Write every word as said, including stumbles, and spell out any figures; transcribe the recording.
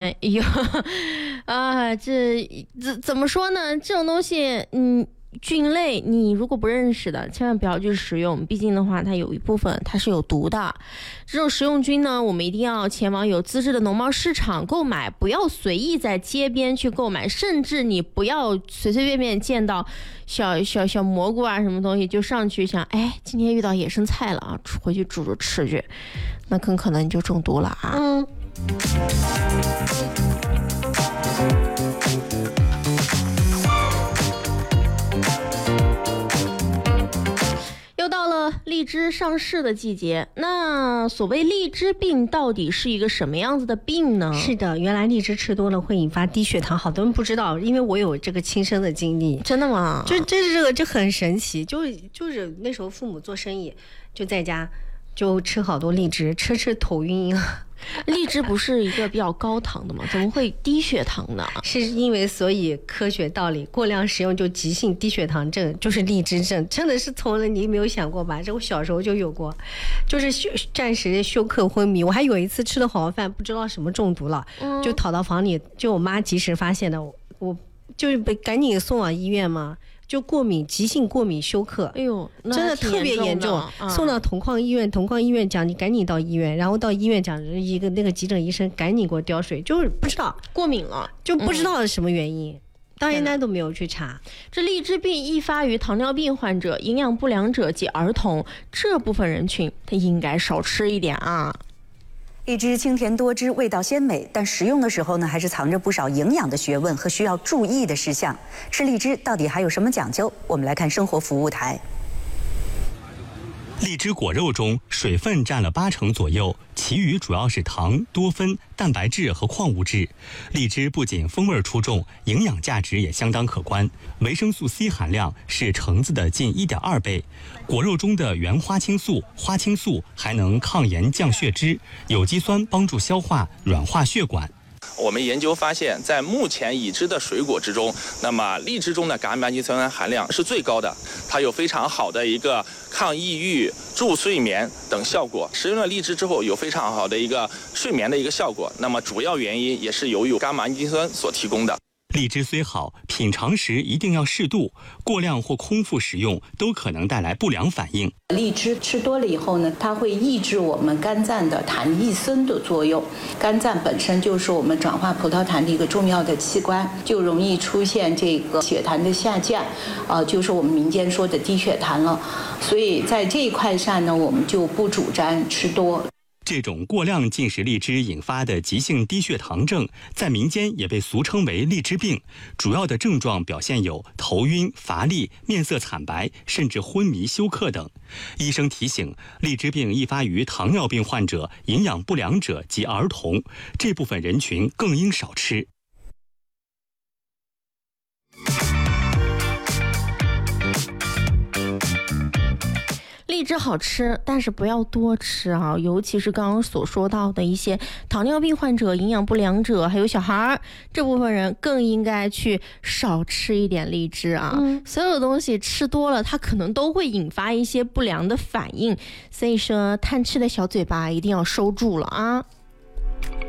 哎呦，啊，这怎怎么说呢？这种东西，嗯。菌类你如果不认识的千万不要去食用，毕竟的话它有一部分它是有毒的。这种食用菌呢，我们一定要前往有资质的农贸市场购买，不要随意在街边去购买，甚至你不要随随便便见到小小小蘑菇啊什么东西就上去想，哎，今天遇到野生菜了啊，回去煮着吃去，那很可能你就中毒了啊。嗯。又到了荔枝上市的季节，那所谓荔枝病到底是一个什么样子的病呢？ 是的，原来荔枝吃多了会引发低血糖，好多人不知道，因为我有这个亲身的经历。 真的吗？ 就这是这个就很神奇，就就是那时候父母做生意，就在家就吃好多荔枝，吃吃头晕了。 荔枝不是一个比较高糖的吗？怎么会低血糖呢？ 是因为所以科学道理，过量食用就急性低血糖症，就是荔枝症，真的是从来你没有想过吧？这我小时候就有过，就是休暂时休克昏迷。我还有一次吃了好饭，不知道什么中毒了，嗯、就逃到房里，就我妈及时发现的，我, 我就是被赶紧送往医院嘛。就过敏，急性过敏休克， 哎呦， 真的特别严重，嗯、送到同矿医院，同矿医院讲你赶紧到医院，然后到医院讲一个那个急诊医生赶紧给我吊水，就是不知道过敏了， 就不知道什么原因，嗯、到现在都没有去查。 这荔枝病易发于糖尿病患者、营养不良者及儿童这部分人群，他应该少吃一点啊。 荔枝清甜多汁，味道鲜美，但食用的时候呢，还是藏着不少营养的学问和需要注意的事项。吃荔枝到底还有什么讲究？我们来看生活服务台。 荔枝果肉中水分占了八成左右，其余主要是糖、多酚、蛋白质和矿物质。荔枝不仅风味出众，营养价值也相当可观。维生素 C 含量是橙子的近 一点二 倍。果肉中的原花青素、花青素还能抗炎降血脂，有机酸帮助消化、软化血管。 我们研究发现，在目前已知的水果之中，那么荔枝中的橄榄基酸含量是最高的，它有非常好的一个抗抑郁、助睡眠等效果。食用了荔枝之后，有非常好的一个睡眠的一个效果。那么主要原因也是由于伽马氨基酸所提供的。 荔枝虽好，品尝时一定要适度，过量或空腹食用都可能带来不良反应。 荔枝吃多了以后呢，它会抑制我们肝脏的痰异酸的作用。肝脏本身就是我们转化葡萄糖的一个重要的器官，就容易出现这个血糖的下降，啊、呃，就是我们民间说的低血糖了。所以在这一块上呢，我们就不主张吃多。 这种过量进食荔枝引发的急性低血糖症，在民间也被俗称为荔枝病。主要的症状表现有头晕、乏力、面色惨白，甚至昏迷、休克等。医生提醒，荔枝病易发于糖尿病患者、营养不良者及儿童，这部分人群更应少吃。 荔枝好吃，但是不要多吃啊！尤其是刚刚所说到的一些糖尿病患者、营养不良者，还有小孩这部分人，更应该去少吃一点荔枝啊！嗯、所有东西吃多了，它可能都会引发一些不良的反应，所以说贪吃的小嘴巴一定要收住了啊！